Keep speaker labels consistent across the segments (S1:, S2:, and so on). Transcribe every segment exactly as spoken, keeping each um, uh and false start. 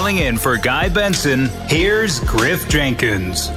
S1: Filling in for Guy Benson, here's Griff Jenkins.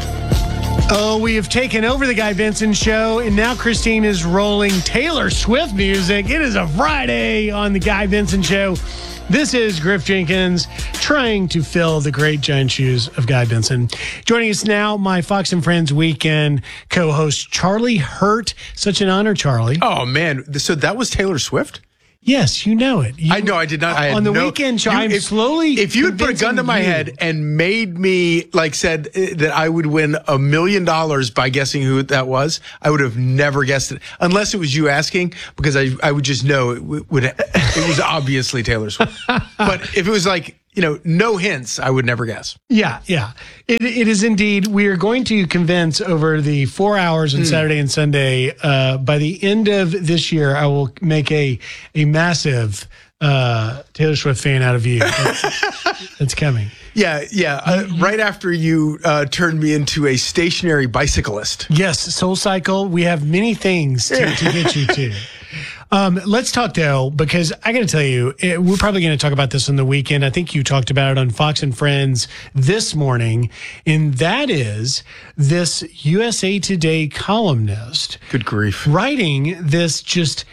S2: Oh, we have taken over the Guy Benson Show, and now Christine is rolling Taylor Swift music. It is a Friday on the Guy Benson Show. This is Griff Jenkins trying to fill the great giant shoes of Guy Benson. Joining us now, my Fox and Friends Weekend co-host, Charlie Hurt. Such an honor, Charlie.
S3: Oh, man. So that was Taylor Swift?
S2: Yes, you know it. You,
S3: I know I did not. I had
S2: on the
S3: no,
S2: weekend show,
S3: you,
S2: I'm
S3: if,
S2: slowly.
S3: If you had put a gun to my
S2: you.
S3: head and made me, like, said that I would win a million dollars by guessing who that was, I would have never guessed it. Unless it was you asking, because I I would just know it would. It was obviously Taylor Swift. But if it was like, you know, no hints, I would never guess.
S2: Yeah, yeah. It, it is indeed. We are going to convince over the four hours on mm. Saturday and Sunday. Uh, by the end of this year, I will make a a massive uh, Taylor Swift fan out of you. That's, that's coming.
S3: Yeah, yeah. Uh, right after you uh, turned me into a stationary bicyclist.
S2: Yes, Soul Cycle. We have many things to, to get you to. Um, let's talk, though, because I got to tell you, it, we're probably going to talk about this on the weekend. I think you talked about it on Fox and Friends this morning, and that is this U S A Today columnist.
S3: Good grief.
S2: Writing this just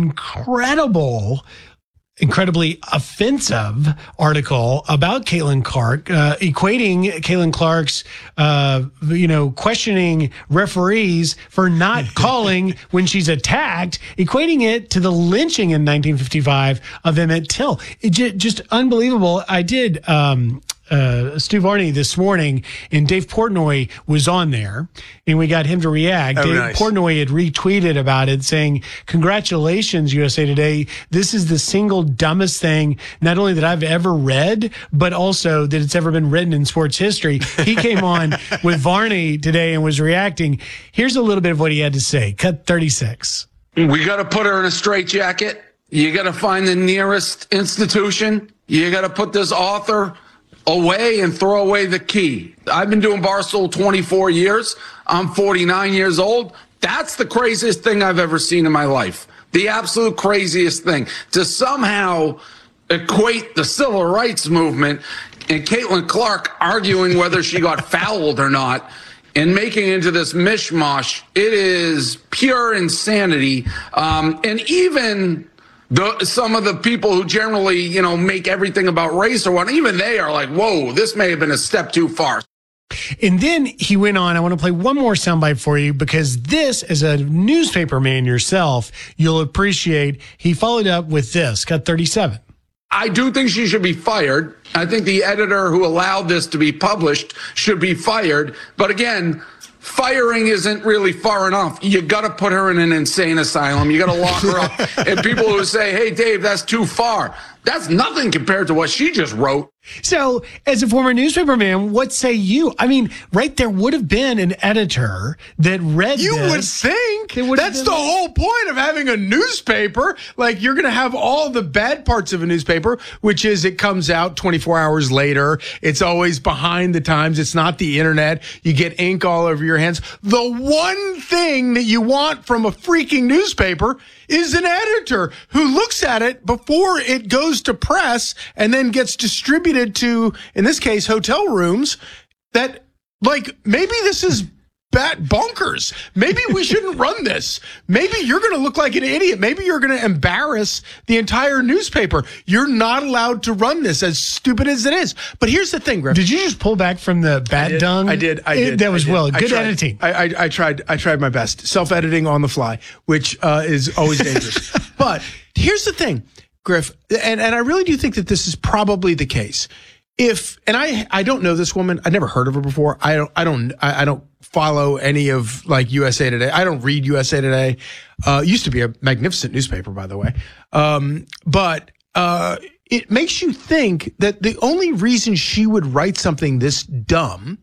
S2: incredible incredibly offensive article about Caitlin Clark, uh, equating Caitlin Clark's, uh, you know, questioning referees for not calling when she's attacked, equating it to the lynching in nineteen fifty-five of Emmett Till. It j- just unbelievable. I did, um, Uh, Stu Varney this morning, and Dave Portnoy was on there, and we got him to react.
S3: Oh,
S2: Dave
S3: nice.
S2: Portnoy had retweeted about it, saying, "Congratulations, U S A Today. This is the single dumbest thing, not only that I've ever read, but also that it's ever been written in sports history." He came on with Varney today and was reacting. Here's a little bit of what he had to say. Cut thirty-six.
S4: We got to put her in a straitjacket. You got to find the nearest institution. You got to put this author away and throw away the key. I've been doing Barstool twenty-four years. I'm forty-nine years old. That's the craziest thing I've ever seen in my life. The absolute craziest thing. To somehow equate the civil rights movement and Caitlin Clark arguing whether she got fouled or not and making it into this mishmash, it is pure insanity. Um, and even The, some of the people who generally, you know, make everything about race or what, even they are like, whoa, this may have been a step too far.
S2: And then he went on. I want to play one more soundbite for you because this, as a newspaper man yourself, you'll appreciate. He followed up with this. Cut thirty-seven.
S4: I do think she should be fired. I think the editor who allowed this to be published should be fired. But again, firing isn't really far enough. You got to put her in an insane asylum. You got to lock her up. And people who say, hey, Dave, that's too far. That's nothing compared to what she just wrote.
S2: So, as a former newspaper man, what say you? I mean, right, there would have been an editor that read
S3: You
S2: this.
S3: would think. That's the whole point of having a newspaper. Like, you're going to have all the bad parts of a newspaper, which is it comes out twenty-four hours later. It's always behind the times. It's not the internet. You get ink all over your hands. The one thing that you want from a freaking newspaper is an editor who looks at it before it goes to press and then gets distributed to, in this case, hotel rooms. That, like, maybe this is bat bonkers. Maybe we shouldn't run this. Maybe you're going to look like an idiot. Maybe you're going to embarrass the entire newspaper. You're not allowed to run this, as stupid as it is. But here's the thing, Griff.
S2: Did you just pull back from the bat
S3: I did,
S2: dung?
S3: I did. I
S2: It-
S3: did.
S2: that was
S3: I did.
S2: well.
S3: I
S2: Good
S3: tried.
S2: editing.
S3: I, I, I tried. I tried my best. Self-editing on the fly, which uh, is always dangerous. But here's the thing, Griff, and, and I really do think that this is probably the case. If and I I don't know this woman. I've never heard of her before. I don't I don't I, I don't follow any of like U S A Today. I don't read U S A Today. Uh, used to be a magnificent newspaper, by the way. Um, but uh, it makes you think that the only reason she would write something this dumb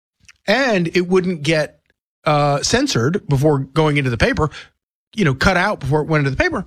S3: and it wouldn't get uh, censored before going into the paper, you know, cut out before it went into the paper,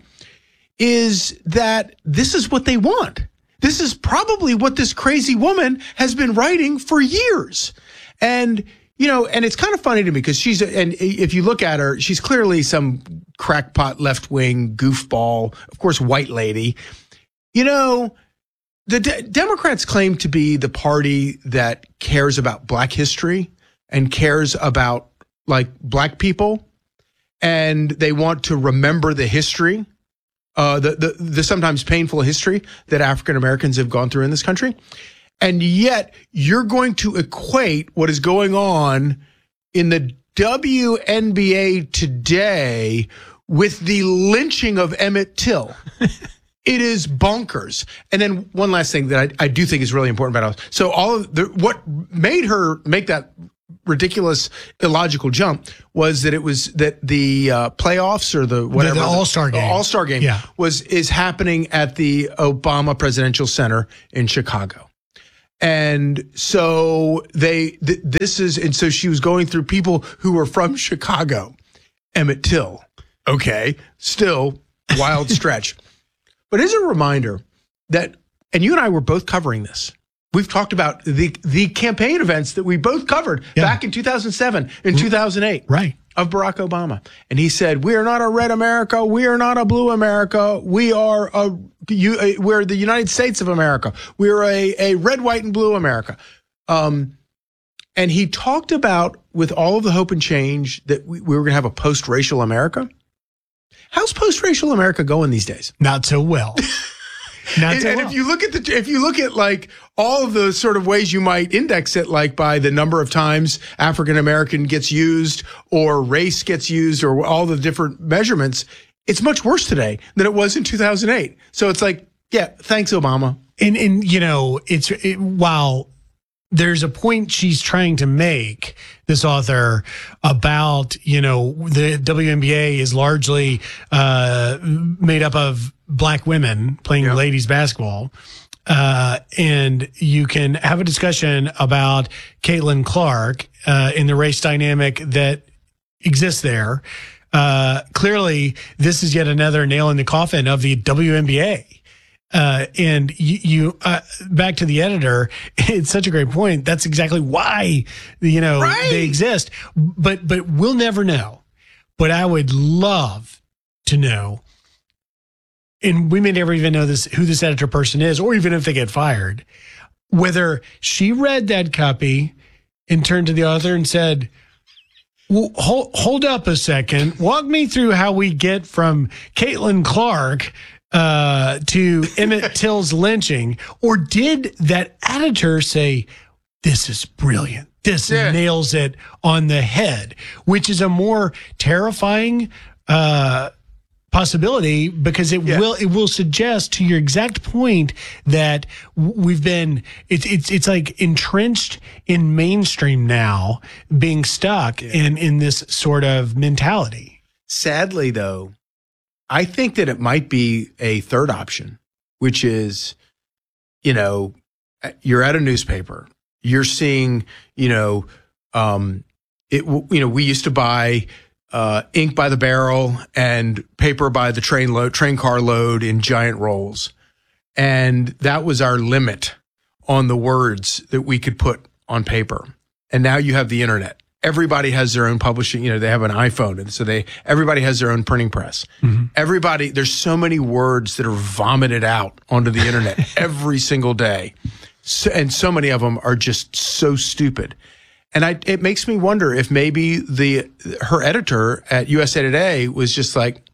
S3: is that this is what they want. This is probably what this crazy woman has been writing for years. And, you know, and it's kind of funny to me because she's, and if you look at her, she's clearly some crackpot left-wing goofball, of course, white lady. You know, the de- Democrats claim to be the party that cares about black history and cares about like black people, and they want to remember the history, uh, the, the the sometimes painful history that African Americans have gone through in this country. And yet you're going to equate what is going on in the W N B A today with the lynching of Emmett Till. It is bonkers. And then one last thing that I, I do think is really important about us. So all of the, what made her make that ridiculous, illogical jump was that it was that the uh, playoffs or the whatever
S2: the, the All-Star game,
S3: All-Star game
S2: yeah.
S3: was is happening at the Obama Presidential Center in Chicago. And so they, th- this is, and so she was going through people who were from Chicago. Emmett Till. Okay. Still wild stretch. But as a reminder that, and you and I were both covering this. We've talked about the, the campaign events that we both covered yeah. back in two thousand seven and two thousand eight.
S2: Right.
S3: Of Barack Obama. And he said, we are not a red America. We are not a blue America. We are a, you, we're the United States of America. We're a, a red, white, and blue America. Um, and he talked about, with all of the hope and change, that we, we were going to have a post-racial America. How's post-racial America going these days?
S2: Not so well. Not
S3: and
S2: so
S3: and
S2: well.
S3: if you look at the, if you look at like all of the sort of ways you might index it, like by the number of times African American gets used or race gets used or all the different measurements, it's much worse today than it was in two thousand eight. So it's like, yeah, thanks, Obama.
S2: And and you know, it's it, while there's a point she's trying to make, this author, about, you know, the W N B A is largely uh, made up of black women playing yeah. ladies basketball. Uh, and you can have a discussion about Caitlin Clark uh, in the race dynamic that exists there. Uh, clearly, this is yet another nail in the coffin of the W N B A. Uh, and you, you uh, back to the editor, it's such a great point. That's exactly why, you know,
S3: right.
S2: they exist. But, but we'll never know. But I would love to know, and we may never even know this, who this editor person is, or even if they get fired, whether she read that copy and turned to the author and said, well, hold, hold up a second. Walk me through how we get from Caitlin Clark Uh, to Emmett Till's lynching, or did that editor say, this is brilliant, this yeah. nails it on the head, which is a more terrifying uh, possibility, because it yeah. will it will suggest, to your exact point, that we've been it's it's it's like entrenched in mainstream now, being stuck yeah. in in this sort of mentality.
S3: Sadly, though, I think that it might be a third option, which is, you know, you're at a newspaper, you're seeing, you know, um, it, you know, we used to buy uh, ink by the barrel and paper by the train load, train car load in giant rolls. And that was our limit on the words that we could put on paper. And now you have the internet. Everybody has their own publishing, you know, they have an iPhone. And so they, everybody has their own printing press. Mm-hmm. Everybody, there's so many words that are vomited out onto the internet every single day. So, and so many of them are just so stupid. And I, it makes me wonder if maybe the, her editor at U S A Today was just like,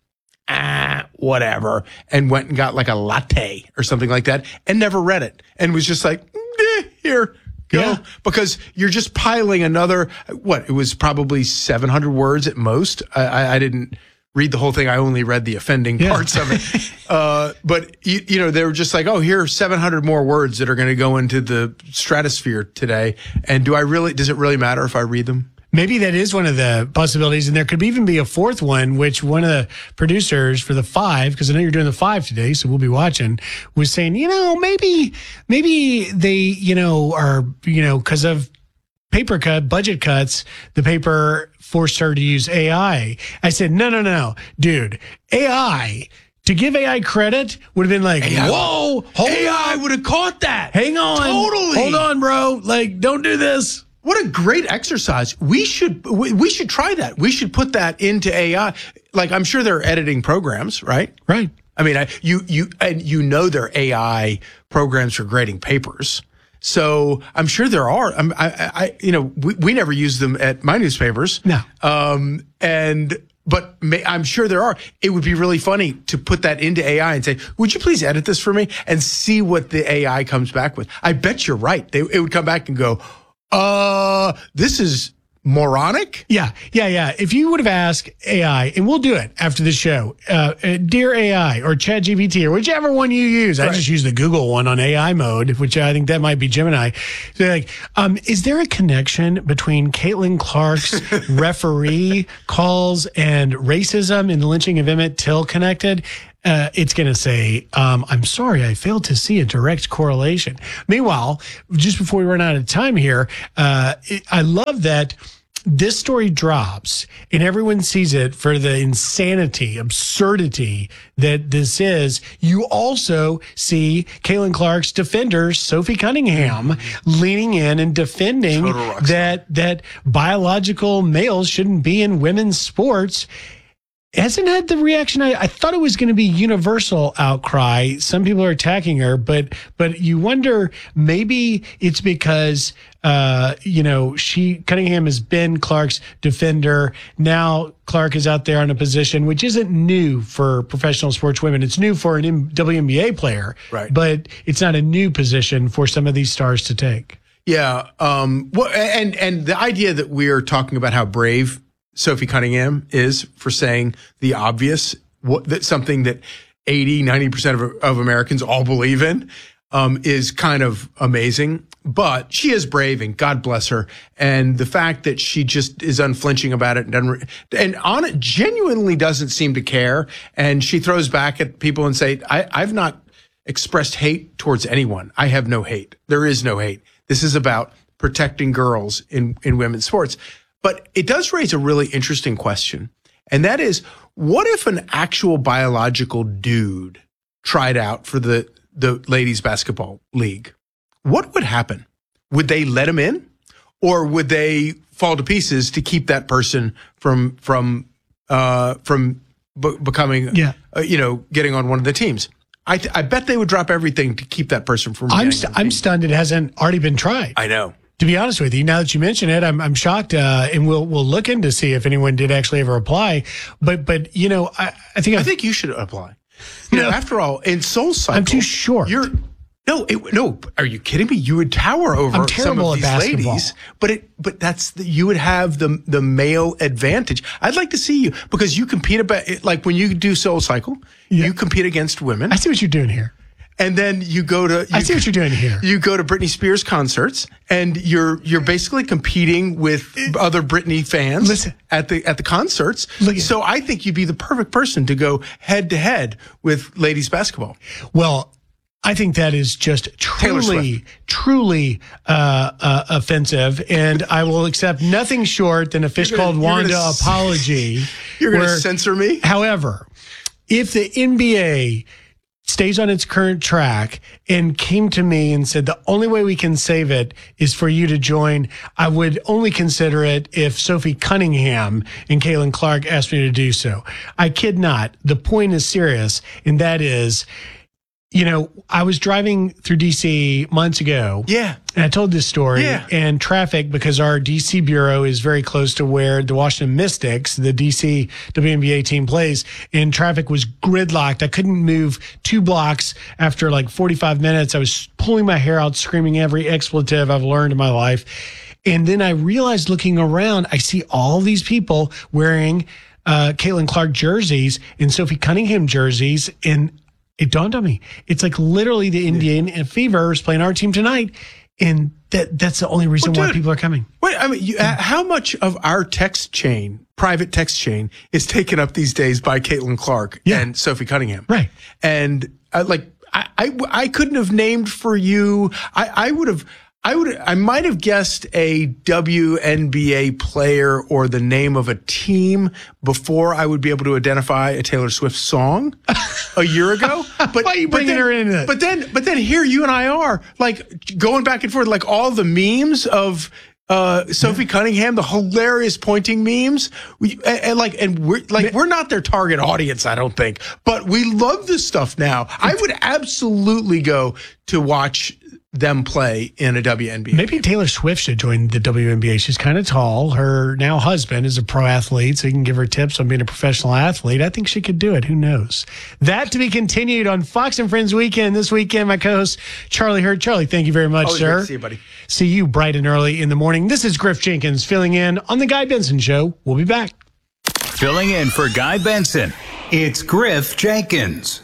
S3: ah, whatever, and went and got like a latte or something like that and never read it and was just like, eh, here. Go. Yeah. Because you're just piling another, what, it was probably seven hundred words at most. I, I, I didn't read the whole thing. I only read the offending yeah. parts of it. uh, but, you, you know, they were just like, oh, here are seven hundred more words that are going to go into the stratosphere today. And do I really, does it really matter if I read them?
S2: Maybe that is one of the possibilities. And there could even be a fourth one, which one of the producers for the five, because I know you're doing the five today, so we'll be watching, was saying, you know, maybe, maybe they, you know, are, you know, because of paper cut, budget cuts, the paper forced her to use A I. I said, no, no, no, dude, A I. To give A I credit would have been like,
S3: A I,
S2: whoa, hold
S3: A I would have caught that.
S2: Hang on.
S3: Totally.
S2: Hold on, bro. Like, don't do this.
S3: What a great exercise. We should we, we should try that. We should put that into A I. Like, I'm sure there are editing programs, right?
S2: Right.
S3: I mean, I, you you and you know they're A I programs for grading papers. So I'm sure there are. I'm, I, I, you know, we, we never use them at my newspapers.
S2: No.
S3: Um, and, but may, I'm sure there are. It would be really funny to put that into A I and say, would you please edit this for me and see what the A I comes back with? I bet you're right. They, it would come back and go, uh, this is moronic.
S2: Yeah, yeah, yeah. If you would have asked A I, and we'll do it after the show, uh, uh, dear A I or ChatGPT or whichever one you use.
S3: Right.
S2: I just use the Google one on A I mode, which I think that might be Gemini. So like, um, is there a connection between Caitlin Clark's referee calls and racism in the lynching of Emmett Till connected? Uh, it's going to say, um, I'm sorry, I failed to see a direct correlation. Meanwhile, just before we run out of time here, uh, it, I love that this story drops and everyone sees it for the insanity, absurdity that this is. You also see Caitlin Clark's defender, Sophie Cunningham, leaning in and defending that, that biological males shouldn't be in women's sports. Hasn't had the reaction. I, I thought it was going to be universal outcry. Some people are attacking her, but but you wonder, maybe it's because uh, you know, she Cunningham has been Clark's defender. Now Clark is out there on a position which isn't new for professional sports women. It's new for an W N B A player,
S3: right?
S2: But it's not a new position for some of these stars to take.
S3: Yeah. Um, well, and and the idea that we're talking about how brave Sophie Cunningham is for saying the obvious, what, that something that eighty, ninety percent of, of Americans all believe in, um, is kind of amazing. But she is brave, and God bless her. And the fact that she just is unflinching about it and doesn't, and on it genuinely doesn't seem to care. And she throws back at people and say, I, I've not expressed hate towards anyone. I have no hate. There is no hate. This is about protecting girls in, in women's sports. But it does raise a really interesting question. And that is, what if an actual biological dude tried out for the, the ladies basketball league? What would happen? Would they let him in, or would they fall to pieces to keep that person from, from, uh, from b- becoming,
S2: yeah.
S3: uh, you know, getting on one of the teams? I, th- I bet they would drop everything to keep that person from.
S2: I'm, st- I'm stunned it hasn't already been tried.
S3: I know.
S2: To be honest with you, now that you mention it, I'm I'm shocked, uh, and we'll we'll look in to see if anyone did actually ever apply. But but you know, I, I think
S3: I
S2: I've,
S3: think you should apply. You know, after all, in Soul Cycle,
S2: I'm too short.
S3: You're no, it, no. Are you kidding me? You would tower over
S2: I'm terrible
S3: some of
S2: at
S3: these
S2: basketball.
S3: ladies, but it but that's the, you would have the the male advantage. I'd like to see you, because you compete about like when you do Soul Cycle,
S2: Yeah.
S3: you compete against women.
S2: I see what you're doing here.
S3: And then you go to. You,
S2: I see what you're doing here.
S3: You go to Britney Spears concerts, and you're you're basically competing with other Britney fans
S2: Listen.
S3: at the at the concerts.
S2: Look at-
S3: so I think you'd be the perfect person to go head to head with ladies basketball.
S2: Well, I think that is just
S3: Taylor
S2: truly,
S3: Swift.
S2: truly uh, uh, offensive, and I will accept nothing short than a fish
S3: You're gonna-
S2: called
S3: you're
S2: Wanda
S3: gonna s-
S2: apology.
S3: You're going to
S2: where-
S3: censor me?
S2: However, if the N B A stays on its current track and came to me and said, the only way we can save it is for you to join, I would only consider it if Sophie Cunningham and Caitlin Clark asked me to do so. I kid not. The point is serious, and that is, you know, I was driving through D C months ago.
S3: Yeah.
S2: And I told this story.
S3: Yeah.
S2: And traffic, because our D C bureau is very close to where the Washington Mystics, the D C W N B A team, plays, and traffic was gridlocked. I couldn't move two blocks after like forty-five minutes. I was pulling my hair out, screaming every expletive I've learned in my life. And then I realized, looking around, I see all these people wearing uh, Caitlin Clark jerseys and Sophie Cunningham jerseys, and it dawned on me, it's like literally the Indian Fever is playing our team tonight, and that that's the only reason
S3: Well,
S2: why
S3: dude,
S2: people are coming.
S3: Wait, I mean, you, uh, how much of our text chain, private text chain, is taken up these days by Caitlin Clark
S2: Yeah.
S3: and Sophie Cunningham?
S2: Right.
S3: And uh, like, I, I, I couldn't have named for you. I, I would have. I would. I might have guessed a W N B A player or the name of a team before I would be able to identify a Taylor Swift song a year ago. But
S2: Why are you
S3: but
S2: bringing
S3: then,
S2: her into it?
S3: But then, but then here you and I are like going back and forth, like all the memes of uh, Sophie Cunningham, the hilarious pointing memes. We, and, and like, and we're like, we're not their target audience, I don't think, but we love this stuff now. I would absolutely go to watch them play in a W N B A.
S2: Maybe Taylor Swift should join the W N B A. She's kind of tall. Her now husband is a pro athlete, so he can give her tips on being a professional athlete. I think she could do it. Who knows? That to be continued on Fox and Friends Weekend. This weekend, my co-host, Charlie Hurd. Charlie, thank you very much,
S3: Always
S2: sir.
S3: great to see you, buddy.
S2: See you bright and early in the morning. This is Griff Jenkins filling in on The Guy Benson Show. We'll be back.
S1: Filling in for Guy Benson, it's Griff Jenkins.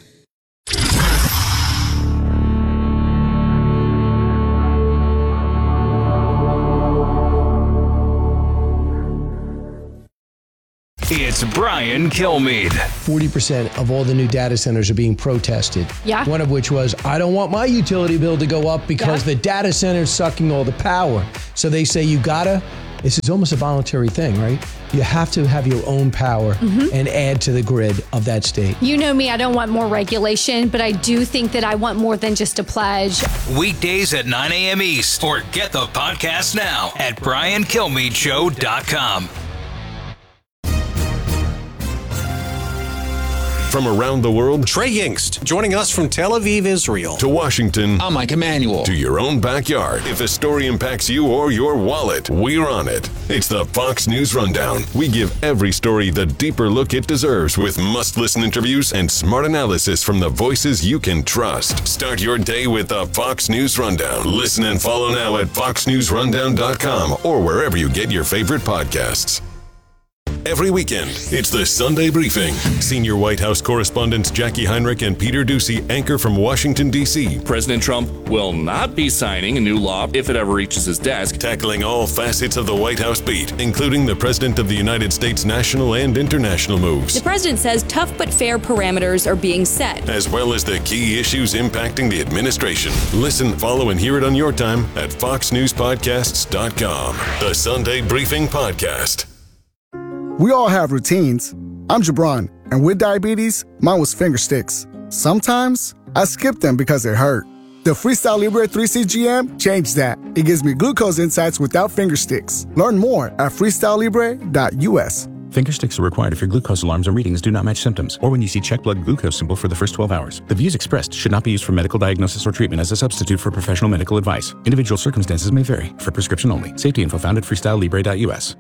S1: It's Brian Kilmeade.
S5: forty percent of all the new data centers are being protested.
S6: Yeah.
S5: One of which was, I don't want my utility bill to go up because
S6: Yeah.
S5: the data center is sucking all the power. So they say you gotta, this is almost a voluntary thing, right? You have to have your own power
S6: Mm-hmm.
S5: and add to the grid of that state.
S6: You know me, I don't want more regulation, but I do think that I want more than just a pledge.
S1: Weekdays at nine a.m. East, or get the podcast now at brian kilmeade show dot com.
S7: From around the world
S8: Trey Yingst, joining us from Tel Aviv, Israel.
S7: to Washington
S9: I'm Mike Emanuel.
S7: to your own backyard. If a story impacts you or your wallet, we're on it. It's the Fox News Rundown. We give every story the deeper look it deserves with must-listen interviews and smart analysis from the voices you can trust. Start your day with the Fox News Rundown. Listen and follow now at fox news rundown dot com or wherever you get your favorite podcasts. Every weekend, it's the Sunday Briefing. Senior White House correspondents Jackie Heinrich and Peter Doocy anchor from Washington, D C,
S10: President Trump will not be signing a new law if it ever reaches his desk.
S7: tackling all facets of the White House beat, including the President of the United States national and international moves,
S11: The president says tough but fair parameters are being set.
S7: as well as the key issues impacting the administration. Listen, follow, and hear it on your time at fox news podcasts dot com. The Sunday Briefing Podcast.
S12: We all have routines. I'm Jabron, and with diabetes, mine was finger sticks. Sometimes, I skip them because it hurt. The Freestyle Libre three C G M changed that. It gives me glucose insights without finger sticks. Learn more at freestyle libre dot u s.
S13: Finger sticks are required if your glucose alarms and readings do not match symptoms, or when you see check blood glucose symbol for the first twelve hours. The views expressed should not be used for medical diagnosis or treatment as a substitute for professional medical advice. Individual circumstances may vary. For prescription only. Safety info found at freestyle libre dot u s.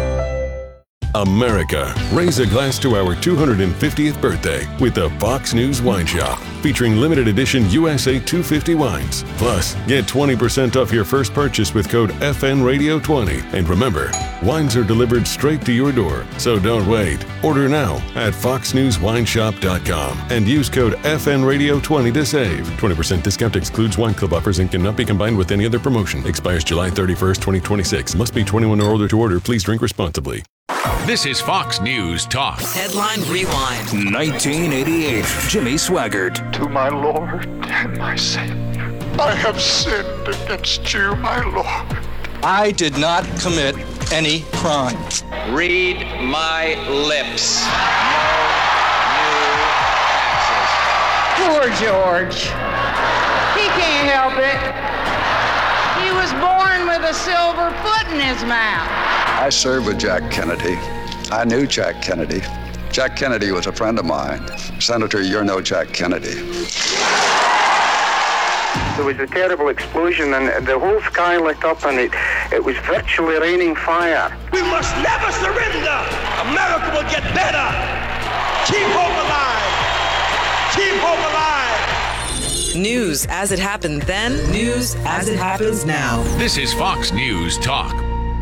S7: America, raise a glass to our two hundred fiftieth birthday with the Fox News Wine Shop, featuring limited edition U S A two fifty wines. Plus, get twenty percent off your first purchase with code F N radio twenty. And remember, wines are delivered straight to your door, so don't wait. Order now at fox news wine shop dot com and use code F N radio twenty to save. twenty percent discount excludes wine club offers and cannot be combined with any other promotion. Expires July thirty-first, twenty twenty-six. Must be twenty-one or older to order. Please drink responsibly.
S14: This is Fox News Talk.
S15: Headline Rewind.
S1: nineteen eighty-eight, Jimmy Swaggart.
S16: To my Lord and my Savior, I have sinned against you, my Lord.
S17: I did not commit any crime.
S18: Read my lips. No new taxes.
S19: Poor George. He can't help it. He was born with a silver foot in his mouth.
S20: I served with Jack Kennedy. I knew Jack Kennedy. Jack Kennedy was a friend of mine. Senator, you're no Jack Kennedy.
S21: There was a terrible explosion and the whole sky lit up and it, it was virtually raining fire.
S22: We must never surrender. America will get better. Keep hope alive. Keep hope alive.
S15: News as it happened then, news as it happens now.
S14: This is Fox News Talk.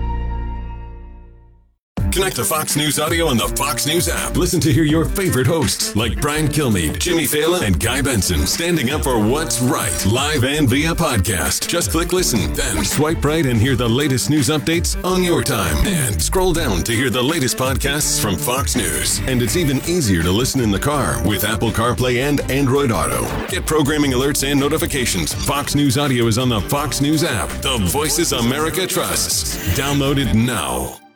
S7: Connect to Fox News Audio on the Fox News app. Listen to hear your favorite hosts like Brian Kilmeade, Jimmy Fallon, and Guy Benson standing up for what's right, live and via podcast. Just click listen, then swipe right and hear the latest news updates on your time. And scroll down to hear the latest podcasts from Fox News. And it's even easier to listen in the car with Apple CarPlay and Android Auto. Get programming alerts and notifications. Fox News Audio is on the Fox News app. The voices America trusts. Download it now.